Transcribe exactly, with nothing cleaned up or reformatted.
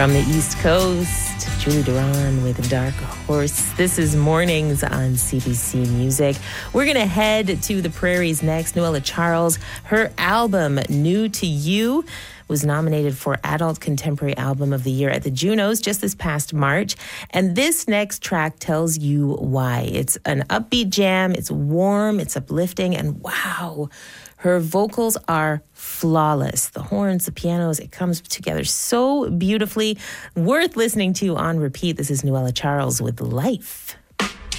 From the East Coast, Julie Duran with Dark Horse. This is Mornings on C B C Music. We're going to head to the prairies next. Noella Charles, her album, New to You, was nominated for Adult Contemporary Album of the Year at the Junos just this past March. And this next track tells you why. It's an upbeat jam. It's warm. It's uplifting. And wow, her vocals are flawless. The horns, the pianos, it comes together so beautifully. Worth listening to on repeat. This is Noella Charles with Life.